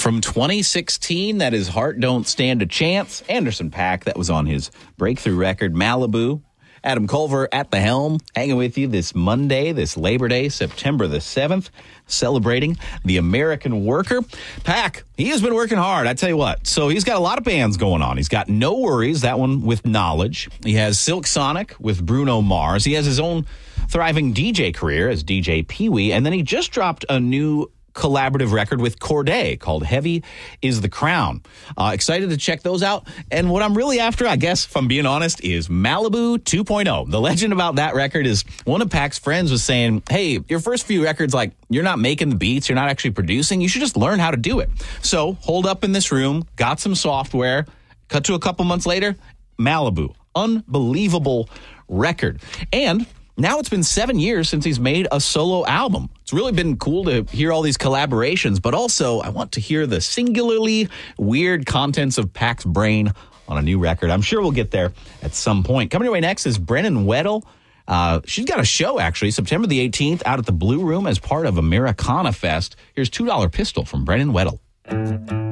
From 2016, that is Heart Don't Stand a Chance. Anderson .Paak, that was on his breakthrough record, Malibu. Adam Culver at the helm, hanging with you this Monday, this Labor Day, September the 7th, celebrating the American worker. Paak, he has been working hard, I tell you what. So he's got a lot of bands going on. He's got No Worries, that one with Knowledge. He has Silk Sonic with Bruno Mars. He has his own thriving DJ career as DJ Pee-wee. And then he just dropped a new collaborative record with Cordae called Heavy is the Crown. Excited to check those out. And what I'm really after, I guess, if I'm being honest, is Malibu 2.0. The legend about that record is one of Paak's friends was saying, hey, your first few records, like, you're not making the beats, you're not actually producing, you should just learn how to do it. So, holed up in this room, got some software, cut to a couple months later, Malibu. Unbelievable record. And now it's been 7 years since he's made a solo album. It's really been cool to hear all these collaborations, but also I want to hear the singularly weird contents of Paak's brain on a new record. I'm sure we'll get there at some point. Coming your way next is Brennan Weddle. She's got a show, actually, September the 18th out at the Blue Room as part of Americana Fest. Here's $2 Pistol from Brennan Weddle.